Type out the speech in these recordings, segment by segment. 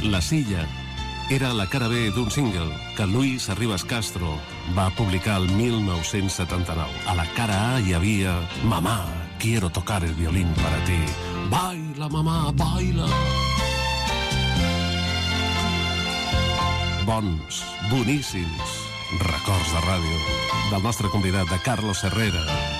La silla era la cara B d'un single que Luis Arribas Castro va publicar el 1979. A la cara A hi havia Mamá, quiero tocar el violín para ti. Baila, mamá, baila. Bons, boníssims records de ràdio del nostre convidat, de Carlos Herrera,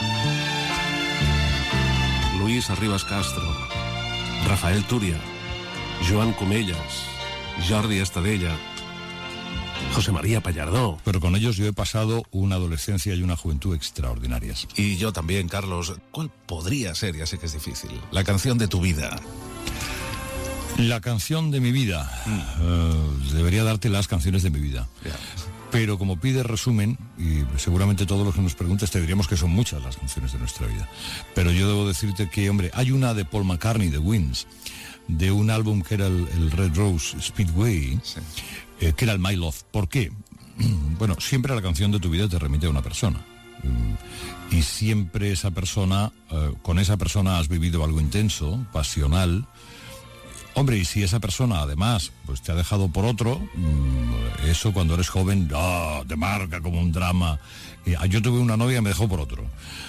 Luis Arribas Castro, Rafael Túria, Joan Comellas, Jordi Estadella, José María Pallardó. Pero con ellos yo he pasado una adolescencia y una juventud extraordinarias. Y yo también, Carlos. ¿Cuál podría ser, ya sé que es difícil, la canción de tu vida? La canción de mi vida. Debería darte las canciones de mi vida. Yeah. Pero como pide resumen, y seguramente todos los que nos preguntes te diríamos que son muchas las canciones de nuestra vida. Pero yo debo decirte que, hombre, hay una de Paul McCartney, The Winds, de un álbum que era el Red Rose Speedway, sí, que era el My Love. ¿Por qué? Bueno, siempre la canción de tu vida te remite a una persona. Y siempre esa persona, con esa persona has vivido algo intenso, pasional. Hombre, y si esa persona además pues te ha dejado por otro, eso cuando eres joven te marca como un drama. Yo tuve una novia y me dejó por otro.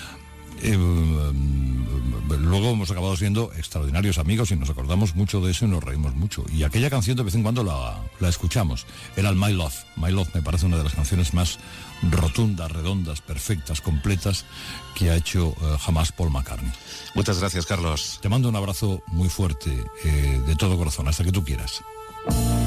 Luego hemos acabado siendo extraordinarios amigos y nos acordamos mucho de eso y nos reímos mucho. Y aquella canción de vez en cuando la escuchamos. Era el My Love. My Love me parece una de las canciones más rotundas, redondas, perfectas, completas que ha hecho jamás Paul McCartney. Muchas gracias, Carlos. Te mando un abrazo muy fuerte, de todo corazón, hasta que tú quieras.